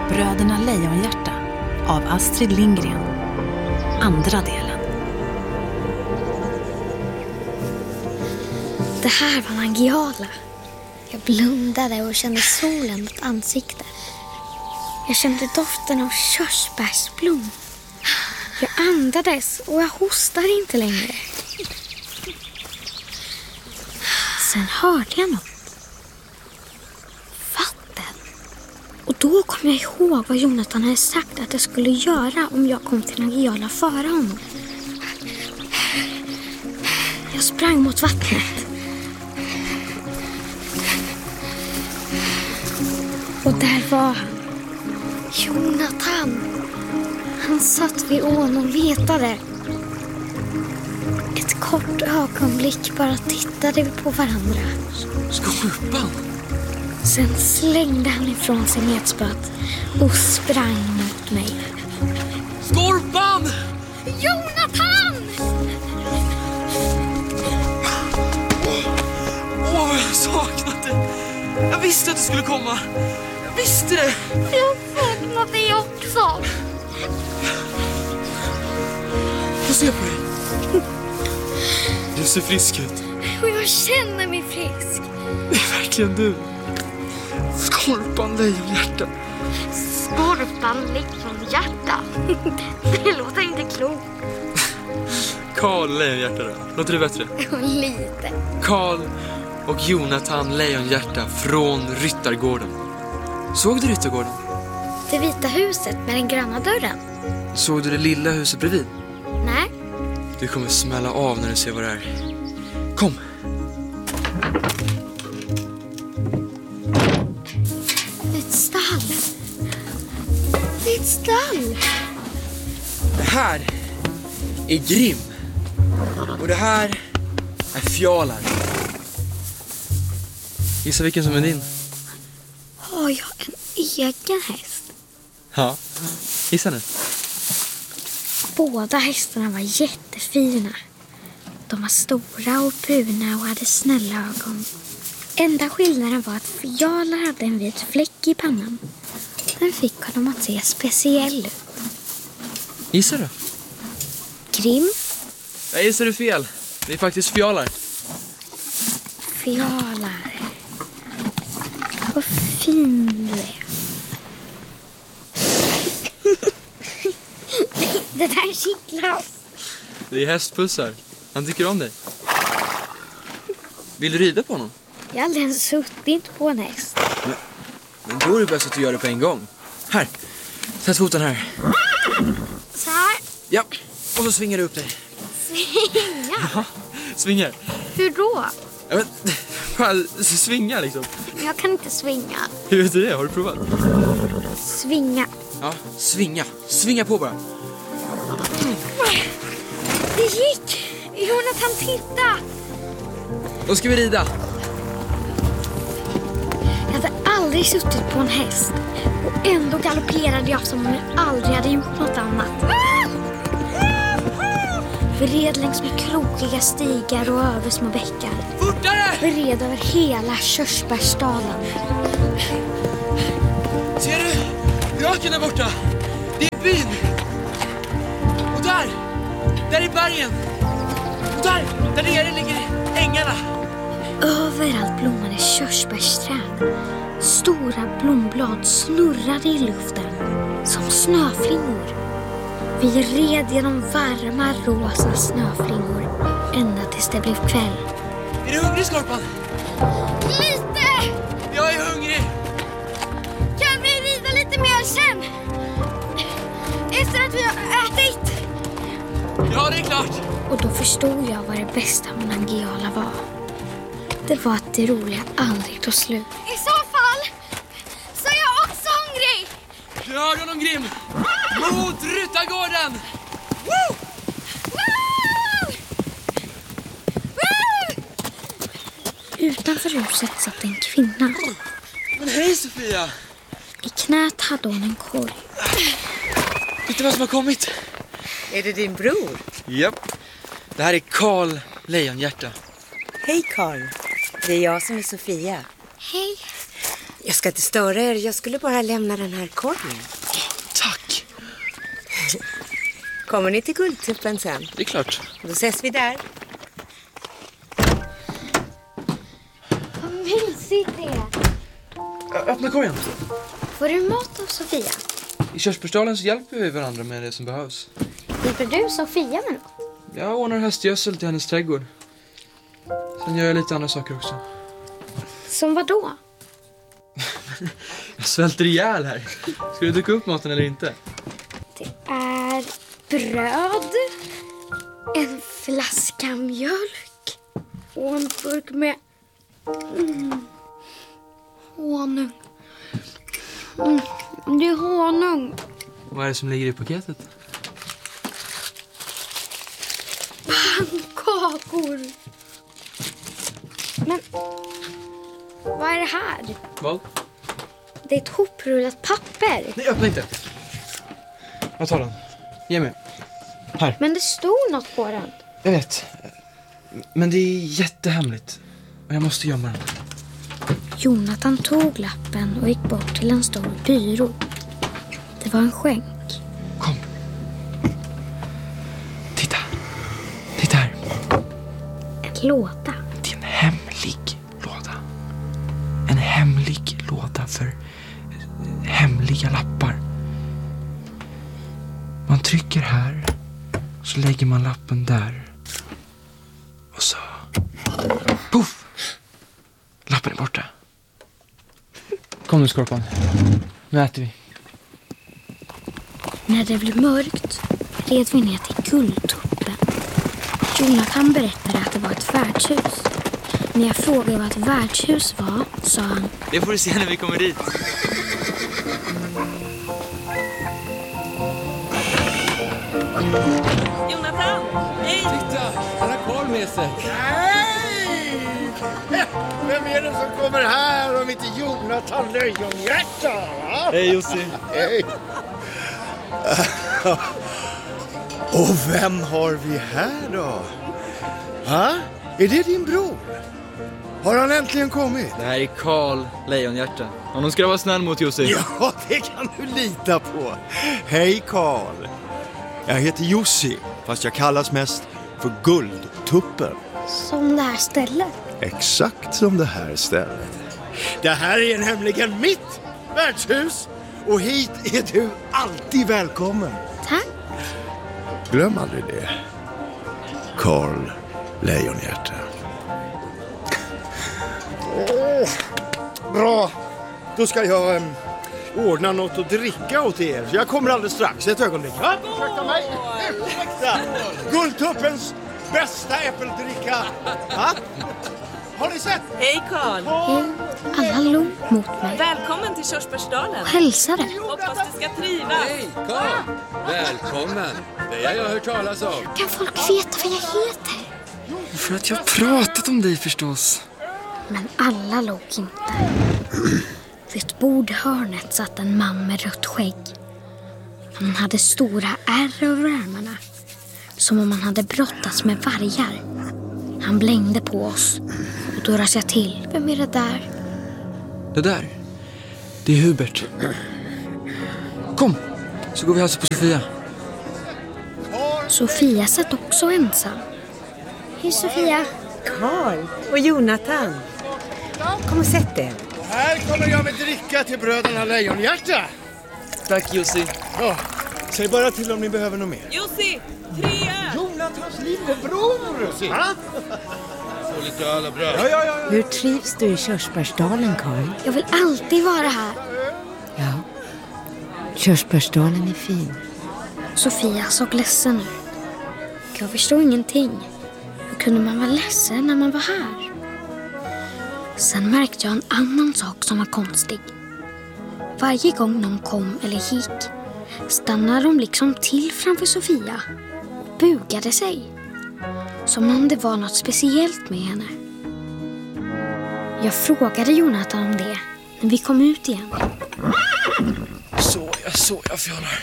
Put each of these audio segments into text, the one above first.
Bröderna Lejonhjärta av Astrid Lindgren. Andra delen. Det här var Nangijala. Jag blundade och kände solen mot ansiktet. Jag kände doften av körsbärsblom. Jag andades och jag hostade inte längre. Sen hörde jag något. Vatten. Och då kom jag ihåg vad Jonathan hade sagt att jag skulle göra om jag kom till Nangijala före honom. Jag sprang mot vattnet. Och där var han. Jonathan. Han satt vid ån och letade. Ett kort ögonblick bara tittade vi på varandra. Skorpan! Sen slängde han ifrån sig metspöt och sprang mot mig. Skorpan! Jonathan! Åh, jag har saknat dig. Jag visste att du skulle komma. Jag visste det. Jag har saknat dig också. Få se på dig. Du ser frisk ut. Och jag känner mig frisk. Det är verkligen du. Skorpan Lejonhjärta. Skorpan Lejonhjärta. Det låter inte klokt. Karl Lejonhjärta då. Låter det bättre? Lite. Karl och Jonathan Lejonhjärta från Ryttargården. Såg du Ryttargården? Det vita huset med den gröna dörren. Såg du det lilla huset bredvid? Nej. Du kommer smälla av när du ser vad det är. Kom. Ett stall. Det är ett stall. Det här är Grim. Och det här är Fjalar. Gissa vilken som är din? Har jag en egen häst? Ja, gissa nu. Båda hästarna var jättefina. De var stora och bruna och hade snälla ögon. Enda skillnaden var att Fjalar hade en vit fläck i pannan. Den fick honom att se speciell ut. Gissa då. Grim, Jag gissar du fel. Det är faktiskt Fjalar. Fjalar. Vad fin du är. Det där kittlar oss. Det är hästpussar. Han tycker om dig. Vill du rida på honom? Jag har aldrig ens suttit på en häst. Men då är det bäst att du gör det på en gång. Här, sätt foten här. Så här. Ja, och så svingar du upp dig. Svinga? Ja, svingar. Hur då? Ja, men, bara svinga liksom. Jag kan inte svinga. Hur vet du det? Har du provat? Svinga. Ja, svinga. Svinga på bara. Det gick! Jonathan, titta! Då ska vi rida. Jag hade aldrig suttit på en häst. Och ändå galopperade jag som om jag aldrig hade gjort något annat. Vi red längs med krokiga stigar och över små bäckar. Fortare! Vi red över hela Körsbärsdalen. Ser du? Raken där borta. Det är byn. Och där är bergen. Och där nere ligger ängarna. Överallt blommade körsbärsträd. Stora blomblad snurrade i luften som snöflingor. Vi red genom varma rosa snöflingor ända tills det blev kväll. Är du hungrig, Skorpan? Lite! Jag är hungrig. Kan vi rida lite mer sen? Efter att vi har ätit? Ja, det är klart. Och då förstod jag vad det bästa med Nangijala var. Det var att det roliga aldrig tog slut. I så fall så är jag också hungrig! Du hörde honom, Grim. Mot Ryttargården! Woo! Woo! Woo! Utanför huset satt en kvinna. Men hej, Sofia. I knät hade hon en korg. Vet du vad som har kommit? Är det din bror? Japp. Det här är Karl Lejonhjärta. Hej Karl, det är jag som är Sofia. Hej, Jag ska inte störa er. Jag skulle bara lämna den här korgen. Tack. Kommer ni till Guldtuppen sen? Det är klart. Då ses vi där. Vad mysigt det är. Öppna korgen. Får du mat av Sofia? I Körsbärsdalen så hjälper vi varandra med det som behövs. Hjälper du Sofia med något? Jag ordnar höstgödsel till hennes trädgård. Sen gör jag lite andra saker också. Som vad då? Jag svälter ihjäl här. Ska du duka upp maten eller inte? Det är bröd, en flaska mjölk och en burk med honung. Det är honung. Vad är det som ligger i paketet? Pannkakor. Men vad är det här? Vad? Det är ett hoprullat papper. Nej, öppna inte. Jag tar den. Ge mig. Här. Men det stod något på den. Jag vet. Men det är jättehemligt. Och jag måste gömma den. Jonathan tog lappen och gick bort till en stor byrå. Det var en skänk. Kom. Titta. Titta här. En låda. Det är en hemlig låda. En hemlig låda för hemliga lappar. Man trycker här. Så lägger man lappen där. Och så... Puff! Lappen är borta. Kom nu, Skorpan. Nu äter vi. När det blev mörkt red vi ner till Guldtuppen. Jonathan berättade att det var ett värdshus. När jag frågade vad ett värdshus var, sa han: Det får du se när vi kommer dit. Jonathan, hej! Titta, han har Karl med sig. Hej! Vem är det som kommer här om inte Jonathan Lejonhjärta? Va? Hej, Jussi. Hej! Och vem har vi här då? Ha? Är det din bror? Har han äntligen kommit? Det här är Karl Lejonhjärta. Om de ska vara snäll mot Jussi. Ja, det kan du lita på. Hej Karl. Jag heter Jussi, fast jag kallas mest för Guldtuppen. som det här stället. Exakt som det här stället. Det här är nämligen mitt värdshus. Och hit är du alltid välkommen. Tack. Glöm aldrig det. Karl Lejonhjärta. Bra. Då ska jag ordna något att dricka åt er. Så jag kommer alldeles strax. Ett ögonblick. Ja, ursäkta mig. Ursäkta. Guldtuppens bästa äppeldricka. Ha? Har ni sett? Hej Karl! Hej. Alla log mot mig Välkommen till Körsbärsdalen. och hälsade. Hoppas du ska trivas. Hej, Karl! Välkommen! Det har jag hört talas om. Kan folk veta vad jag heter? För att jag har pratat om dig förstås. Men alla låg inte. Vid ett bordhörnet satt en man med rött skägg. Han hade stora ärr över armarna. Som om han hade brottats med vargar. Han blängde på oss. Och då rös jag till. Vem är det där? Det där, det är Hubert. Kom, så går vi hälsa på Sofia. Sofia satt också ensam. Hej Sofia. Karl och Jonathan. Kom och sätt dig. Här kommer jag med dricka till bröderna Lejonhjärta. Tack Jussi. Ja, säg bara till om ni behöver något mer. Jussi, 3 öl! Jonathans lillebror! Ha? Och lite öl och bröd. Ja. Hur trivs du i Körsbärsdalen, Karl? Jag vill alltid vara här. Ja. Körsbärsdalen är fin. Sofia såg ledsen ut. Jag förstod ingenting. Hur kunde man vara ledsen när man var här? Sen märkte jag en annan sak som var konstig. Varje gång någon kom eller gick stannade de liksom till framför Sofia och bugade sig. Som om det var något speciellt med henne. Jag frågade Jonathan om det när vi kom ut igen. Så jag fjallar.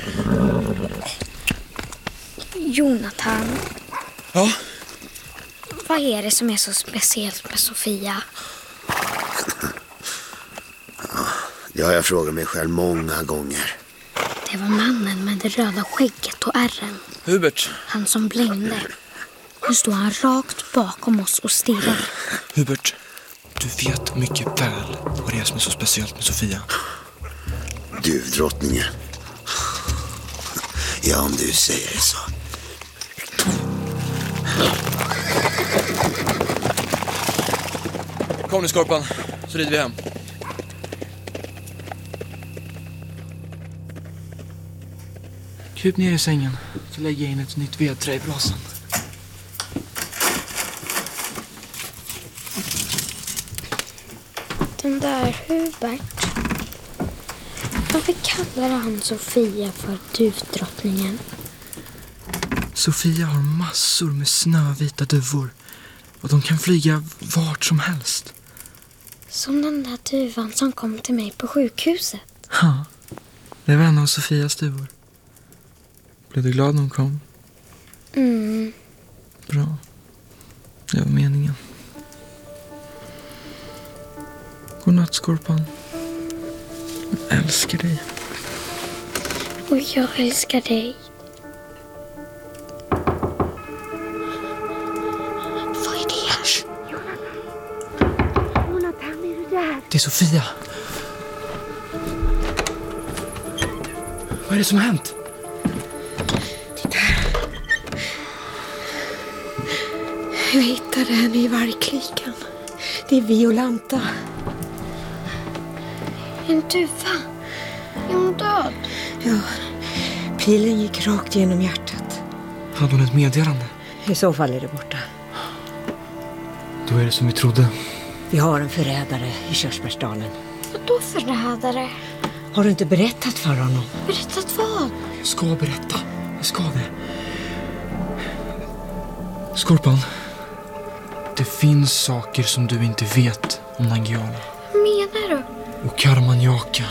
Jonathan, Ja, vad är det som är så speciellt med Sofia? Det har jag frågat mig själv många gånger. Det var mannen med det röda skägget och ärren. Hubert. Han som blängde. Nu står han rakt bakom oss och stirrar. Hubert, du vet mycket väl vad det är som är så speciellt med Sofia. Duvdrottningen. Ja, om du säger det så. Kom nu, Skorpan, så rider vi hem. Kryp ner i sängen, så lägger jag in ett nytt vedträ i brasan. Den där Hubert. Varför kallar han Sofia för duvdrottningen? Sofia har massor med snövita duvor. Och de kan flyga vart som helst. Som den där duvan som kom till mig på sjukhuset. Ja, det var en av Sofias duvor. Blev du glad när hon kom? Mm. Bra. Det var meningen. Godnatt, Skorpan. Jag älskar dig. Och jag älskar dig. Vad är det? Jonathan, är du där? Det är Sofia. Vad är det som har hänt? Titta här. Jag hittade henne i vargklikan. Det är Violanta. En duva. Är hon död? Ja, pilen gick rakt genom hjärtat. Hade hon ett meddelande? I så fall är det borta. Då är det som vi trodde. Vi har en förrädare i Körsbärsdalen. Vadå förrädare? Har du inte berättat för honom? Berättat vad? Jag ska berätta. Jag ska det. Skorpan. Det finns saker som du inte vet om Nangijala. Vad menar du? Och Karmanjaka.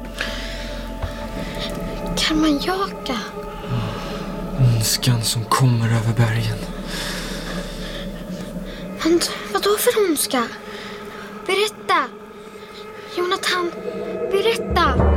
Karmanjaka? Ondskan som kommer över bergen. Men vadå för ondska? Berätta! Jonathan, berätta!